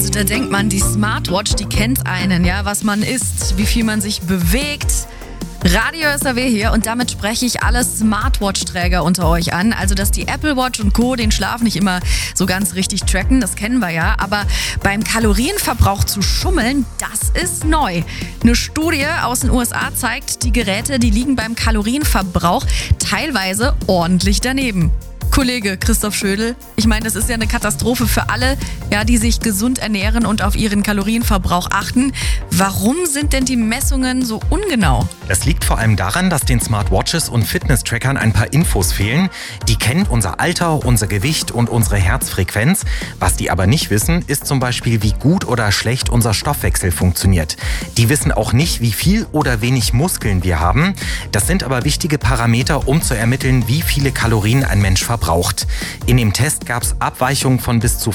Also da denkt man, die Smartwatch, die kennt einen, ja, was man isst, wie viel man sich bewegt. Radio SAW hier und damit spreche ich alle Smartwatch-Träger unter euch an. Also, dass die Apple Watch und Co. den Schlaf nicht immer so ganz richtig tracken, das kennen wir ja. Aber beim Kalorienverbrauch zu schummeln, das ist neu. Eine Studie aus den USA zeigt, die Geräte, die liegen beim Kalorienverbrauch teilweise ordentlich daneben. Kollege Christoph Schödel, ich meine, das ist ja eine Katastrophe für alle, ja, die sich gesund ernähren und auf ihren Kalorienverbrauch achten. Warum sind denn die Messungen so ungenau? Das liegt vor allem daran, dass den Smartwatches und Fitness-Trackern ein paar Infos fehlen. Die kennen unser Alter, unser Gewicht und unsere Herzfrequenz. Was die aber nicht wissen, ist zum Beispiel, wie gut oder schlecht unser Stoffwechsel funktioniert. Die wissen auch nicht, wie viel oder wenig Muskeln wir haben. Das sind aber wichtige Parameter, um zu ermitteln, wie viele Kalorien ein Mensch verbraucht. In dem Test gab es Abweichungen von bis zu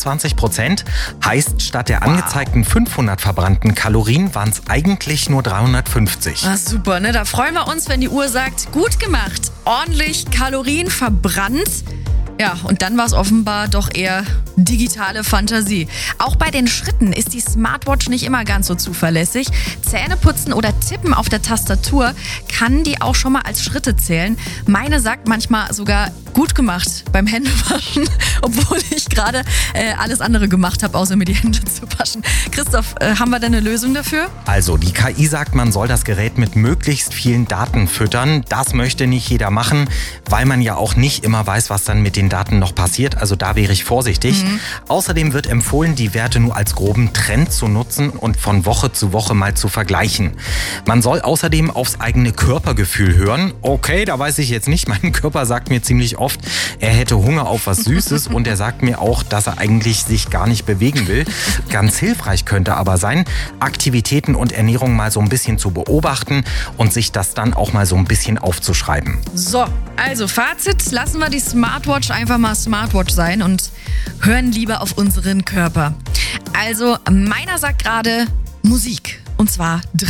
25%. Heißt, statt der angezeigten 500 verbrannten Kalorien waren es eigentlich nur 350. Ah, super, ne? Da freuen wir uns, wenn die Uhr sagt, gut gemacht, ordentlich Kalorien verbrannt. Ja, und dann war es offenbar doch eher digitale Fantasie. Auch bei den Schritten ist die Smartwatch nicht immer ganz so zuverlässig. Zähneputzen oder Tippen auf der Tastatur kann die auch schon mal als Schritte zählen. Meine sagt manchmal sogar gut gemacht beim Händewaschen, obwohl ich gerade alles andere gemacht habe, außer mir die Hände zu waschen. Christoph, haben wir denn eine Lösung dafür? Also, die KI sagt, man soll das Gerät mit möglichst vielen Daten füttern. Das möchte nicht jeder machen, weil man ja auch nicht immer weiß, was dann mit den Daten noch passiert. Also da wäre ich vorsichtig. Außerdem wird empfohlen, die Werte nur als groben Trend zu nutzen und von Woche zu Woche mal zu vergleichen. Man soll außerdem aufs eigene Körpergefühl hören. Okay, da weiß ich jetzt nicht. Mein Körper sagt mir ziemlich oft, er hätte Hunger auf was Süßes und er sagt mir auch, dass er eigentlich sich gar nicht bewegen will. Ganz hilfreich könnte aber sein, Aktivitäten und Ernährung mal so ein bisschen zu beobachten und sich das dann auch mal so ein bisschen aufzuschreiben. So, also Fazit, lassen wir die Smartwatch einfach mal Smartwatch sein und hören lieber auf unseren Körper. Also meiner sagt gerade Musik und zwar